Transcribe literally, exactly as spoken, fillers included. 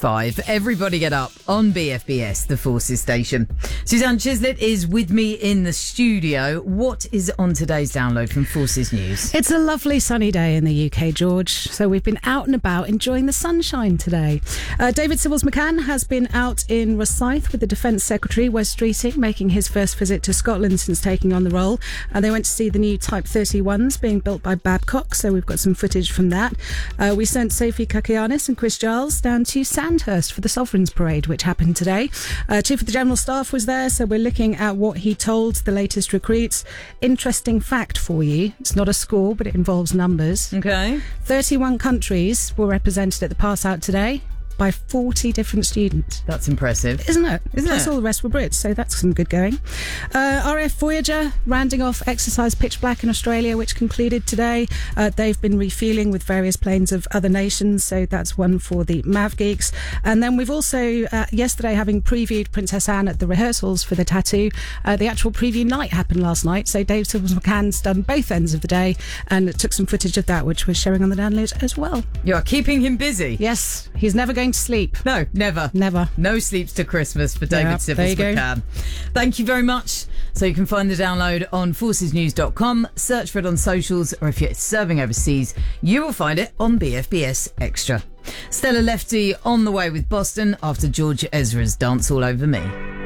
five. Everybody get up on B F B S, the Forces station. Suzanne Chislett is with me in the studio. What is on today's download from Forces News? It's a lovely sunny day in the U K, George. So we've been out and about enjoying the sunshine today. Uh, David Sybills-McCann has been out in Rosyth with the Defence Secretary, Wes Streeting, making his first visit to Scotland since taking on the role. Uh, they went to see the new Type thirty-ones being built by Babcock, so we've got some footage from that. Uh, we sent Sophie Kakianis and Chris Giles down to Sandhurst for the Sovereigns Parade, which happened today. Uh, Chief of the General Staff was there, so we're looking at what he told the latest recruits. Interesting fact for you. It's not a score, but it involves numbers. Okay. thirty-one countries were represented at the pass out today by forty different students. That's impressive. Isn't it? Isn't Plus it? all the rest were Brits, so that's some good going. Uh, R A F Voyager rounding off exercise Pitch Black in Australia, which concluded today. Uh, they've been refuelling with various planes of other nations, so that's one for the Mav Geeks. And then we've also, uh, yesterday, having previewed Princess Anne at the rehearsals for the tattoo, uh, the actual preview night happened last night, so Dave Sybills-McCann's done both ends of the day and took some footage of that, which we're showing on the download as well. You are keeping him busy. Yes, he's never going to sleep. No, never. Never. No sleeps to Christmas for David Yeah, there you go. Sybills-McCann. Thank you very much. So you can find the download on forces news dot com, search for it on socials, or if you're serving overseas, you will find it on B F B S Extra. Stella Lefty on the way with Boston after George Ezra's Dance All Over Me.